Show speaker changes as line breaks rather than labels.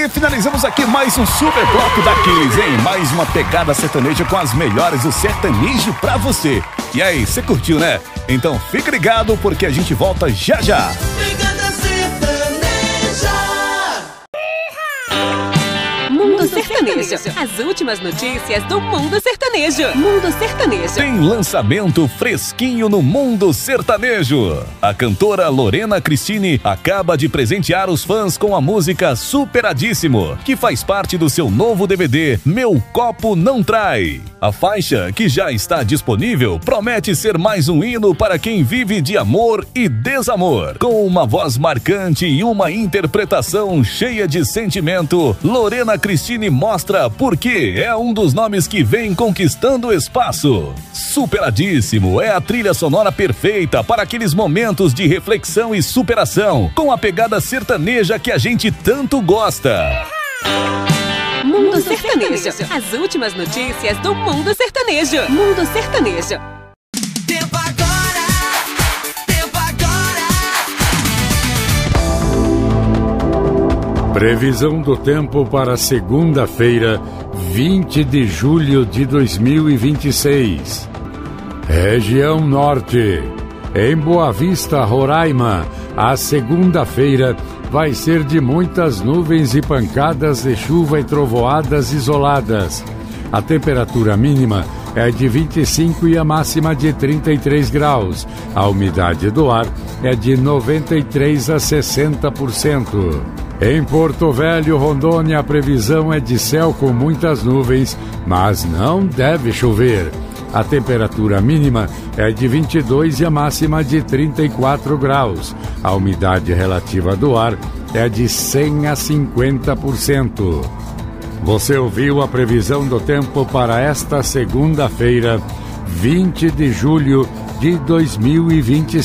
E finalizamos aqui mais um super bloco daqueles, hein? Mais uma pegada sertaneja com as melhores do sertanejo pra você. E aí, você curtiu, né? Então fique ligado porque a gente volta já já.
Pegada Sertaneja.
Mundo Sertanejo. As últimas notícias do Mundo Sertanejo. Mundo Sertanejo.
Tem lançamento fresquinho no Mundo Sertanejo. A cantora Lorena Cristine acaba de presentear os fãs com a música Superadíssimo, que faz parte do seu novo DVD Meu Copo Não Trai. A faixa, que já está disponível, promete ser mais um hino para quem vive de amor e desamor. Com uma voz marcante e uma interpretação cheia de sentimento, Lorena Cristine mostra por que é um dos nomes que vem conquistando espaço. Superadíssimo é a trilha sonora perfeita para aqueles momentos de reflexão e superação, com a pegada sertaneja que a gente tanto gosta.
Mundo Sertanejo. As últimas notícias do Mundo Sertanejo. Mundo Sertanejo.
Tempo agora. Tempo agora.
Previsão do tempo para segunda-feira, 20 de julho de 2026. Região Norte. Em Boa Vista, Roraima, a segunda-feira vai ser de muitas nuvens e pancadas de chuva e trovoadas isoladas. A temperatura mínima é de 25 e a máxima de 33 graus. A umidade do ar é de 93 a 60%. Em Porto Velho, Rondônia, a previsão é de céu com muitas nuvens, mas não deve chover. A temperatura mínima é de 22 e a máxima de 34 graus. A umidade relativa do ar é de 100 a 50%. Você ouviu a previsão do tempo para esta segunda-feira, 20 de julho de 2026.